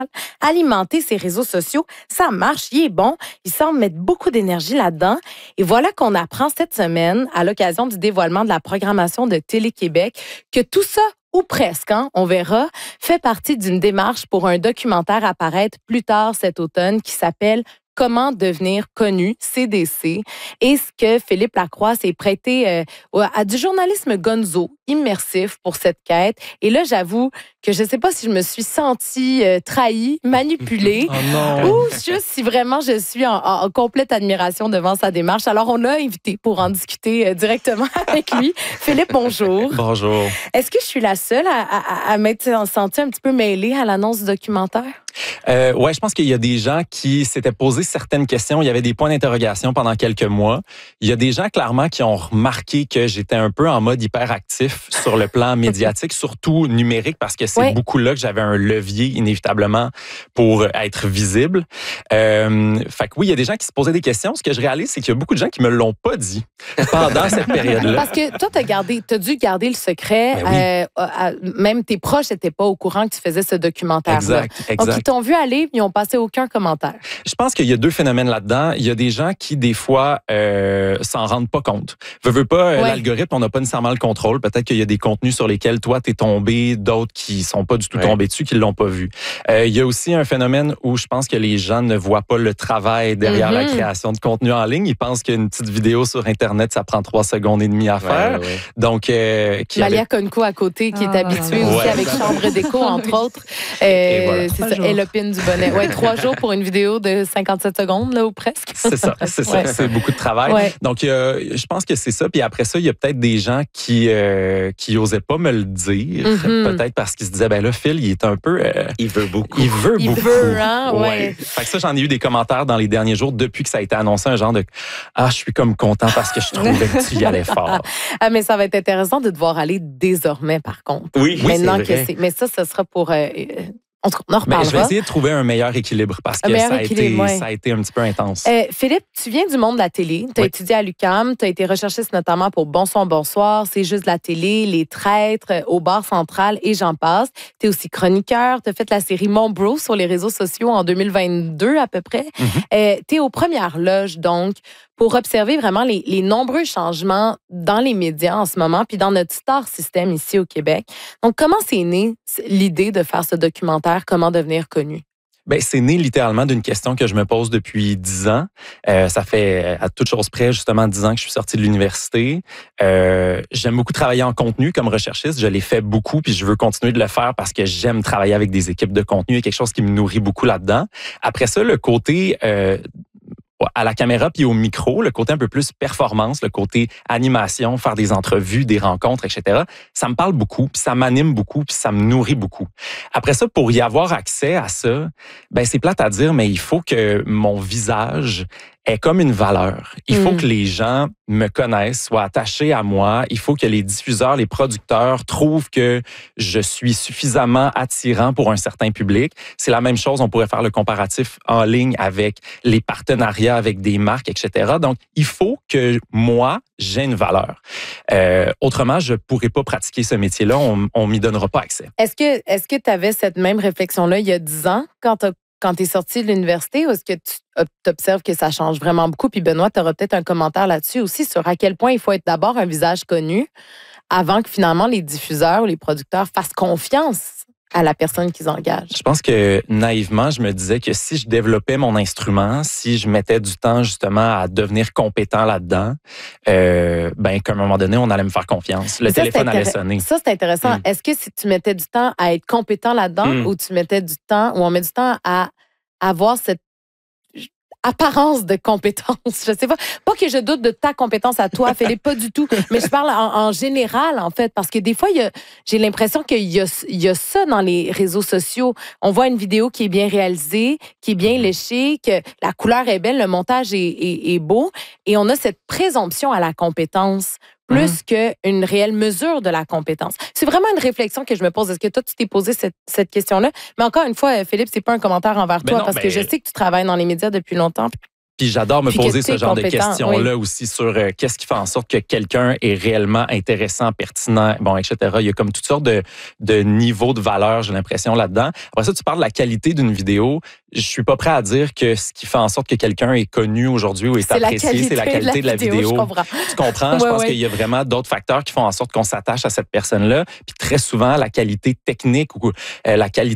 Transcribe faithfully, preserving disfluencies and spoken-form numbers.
Alimenter ses réseaux sociaux, ça marche, il est bon. Il semble mettre beaucoup d'énergie là-dedans. Et voilà qu'on apprend cette semaine, à l'occasion du dévoilement de la programmation de Télé-Québec, que tout ça, ou presque, hein, on verra, fait partie d'une démarche pour un documentaire à paraître plus tard cet automne qui s'appelle Comment devenir connu, C D C, et ce que Philippe Lacroix s'est prêté euh, à du journalisme gonzo, immersif pour cette quête. Et là, j'avoue que je ne sais pas si je me suis sentie euh, trahie, manipulée, oh non. ou juste si vraiment je suis en, en, en complète admiration devant sa démarche. Alors, on l'a invité pour en discuter euh, directement avec lui. Philippe, bonjour. Bonjour. Est-ce que je suis la seule à, à, à m'être sentie un petit peu mêlée à l'annonce du documentaire? Euh, ouais, je pense qu'il y a des gens qui s'étaient posé certaines questions. Il y avait des points d'interrogation pendant quelques mois. Il y a des gens, clairement, qui ont remarqué que j'étais un peu en mode hyperactif sur le plan médiatique, surtout numérique, parce que c'est ouais. beaucoup là que j'avais un levier, inévitablement, pour être visible. Euh, fait que oui, il y a des gens qui se posaient des questions. Ce que je réalise, c'est qu'il y a beaucoup de gens qui me l'ont pas dit pendant cette période-là. Parce que toi, t'as gardé, t'as dû garder le secret. Ben oui. euh, à, même tes proches n'étaient pas au courant que tu faisais ce documentaire-là. Exact, exact. Donc, ils t'ont vu aller, ils n'ont passé aucun commentaire. Je pense qu'il y a deux phénomènes là-dedans. Il y a des gens qui, des fois, euh, s'en rendent pas compte. Veux, veux pas, ouais. l'algorithme, on n'a pas nécessairement le contrôle. Peut-être qu'il y a des contenus sur lesquels, toi, t'es tombé, d'autres qui sont pas du tout ouais. tombés dessus, qui l'ont pas vu. Euh, il y a aussi un phénomène où je pense que les gens ne voient pas le travail derrière mm-hmm. la création de contenu en ligne. Ils pensent qu'une petite vidéo sur Internet, ça prend trois secondes et demie à faire. Ouais, ouais. Donc, euh, qui Malia avait... Konko à côté, qui ah, est habituée ouais. aussi avec Chambre déco, entre autres. Euh, voilà. C'est ça, elle opine du bonnet. Ouais, trois jours pour une vidéo de cinquante-sept secondes, là, ou presque. C'est ça, c'est ça. Ouais. C'est beaucoup de travail. Ouais. Donc, euh, je pense que c'est ça. Puis après ça, il y a peut-être des gens qui euh, qui osaient pas me le dire. Mm-hmm. Peut-être parce qu'ils se disaient, ben là, Phil, il est un peu... Euh, il veut beaucoup. Il veut il beaucoup. Veut, hein? Ouais. ouais. Fait que ça, j'en ai eu des commentaires dans les derniers jours depuis que ça a été annoncé, un genre de « Ah, je suis comme content parce que je trouvais que tu y allais fort. » Ah, mais ça va être intéressant de devoir aller désormais, par contre. Oui, oui, Maintenant c'est vrai. que c'est... Mais ça, ce sera pour... Euh, On en reparlera. Mais je vais essayer de trouver un meilleur équilibre parce que ça a, été, ouais. ça a été un petit peu intense. Euh, Philippe, tu viens du monde de la télé. Tu as oui. étudié à l'U Q A M. Tu as été recherchiste notamment pour Bon son, bonsoir, C'est juste la télé, Les traîtres, Au bar central et j'en passe. Tu es aussi chroniqueur. Tu as fait la série Mon Bro sur les réseaux sociaux en deux mille vingt-deux à peu près. Mm-hmm. Euh, tu es aux premières loges, donc, pour observer vraiment les, les nombreux changements dans les médias en ce moment, puis dans notre star system ici au Québec. Donc, comment c'est né l'idée de faire ce documentaire, Comment devenir connu? Ben, c'est né littéralement d'une question que je me pose depuis dix ans. Euh, ça fait, à toute chose près, justement dix ans que je suis sorti de l'université. Euh, j'aime beaucoup travailler en contenu comme recherchiste. Je l'ai fait beaucoup, puis je veux continuer de le faire parce que j'aime travailler avec des équipes de contenu. Il y a quelque chose qui me nourrit beaucoup là-dedans. Après ça, le côté... Euh, à la caméra puis au micro, le côté un peu plus performance, le côté animation, faire des entrevues, des rencontres, et cetera, ça me parle beaucoup, puis ça m'anime beaucoup, puis ça me nourrit beaucoup. Après ça, pour y avoir accès à ça, ben c'est plate à dire, mais il faut que mon visage est comme une valeur. Il faut mmh. que les gens me connaissent, soient attachés à moi. Il faut que les diffuseurs, les producteurs trouvent que je suis suffisamment attirant pour un certain public. C'est la même chose, on pourrait faire le comparatif en ligne avec les partenariats avec des marques, et cetera. Donc, il faut que moi, j'ai une valeur. Euh, autrement, je ne pourrais pas pratiquer ce métier-là. On ne m'y donnera pas accès. Est-ce que est-ce que tu avais cette même réflexion-là il y a dix ans quand tu quand tu es sorti de l'université, ou est-ce que tu observes que ça change vraiment beaucoup? Puis Benoît, tu auras peut-être un commentaire là-dessus aussi sur à quel point il faut être d'abord un visage connu avant que finalement les diffuseurs ou les producteurs fassent confiance à la personne qu'ils engagent. Je pense que naïvement, je me disais que si je développais mon instrument, si je mettais du temps justement à devenir compétent là-dedans, euh, ben qu'à un moment donné, on allait me faire confiance. Le ça, téléphone allait sonner. Ça, c'est intéressant. Mm. Est-ce que si tu mettais du temps à être compétent là-dedans mm. ou tu mettais du temps, ou on met du temps à avoir cette apparence de compétence. Je sais pas. Pas que je doute de ta compétence à toi, Philippe, pas du tout. Mais je parle en, en général, en fait, parce que des fois, il y a, j'ai l'impression qu'il y a, il y a ça dans les réseaux sociaux. On voit une vidéo qui est bien réalisée, qui est bien léchée, que la couleur est belle, le montage est, est, est beau, et on a cette présomption à la compétence plus mmh. qu'une réelle mesure de la compétence. C'est vraiment une réflexion que je me pose. Est-ce que toi, tu t'es posé cette, cette question-là? Mais encore une fois, Philippe, c'est pas un commentaire envers mais toi, non, parce mais... que je sais que tu travailles dans les médias depuis longtemps. Puis j'adore me Puis poser que ce t'es genre de compétent, questions-là aussi sur euh, qu'est-ce qui fait en sorte que quelqu'un est réellement intéressant, pertinent, bon, et cetera. Il y a comme toutes sortes de, de niveaux de valeur, j'ai l'impression, là-dedans. Après ça, tu parles de la qualité d'une vidéo. Je suis pas prêt à dire que ce qui fait en sorte que quelqu'un est connu aujourd'hui ou est C'est la apprécié, c'est la qualité de la vidéo. Je comprends. Tu comprends? Je Ouais, pense ouais. qu'il y a vraiment d'autres facteurs qui font en sorte qu'on s'attache à cette personne-là. Puis très souvent, la qualité technique ou euh, la qualité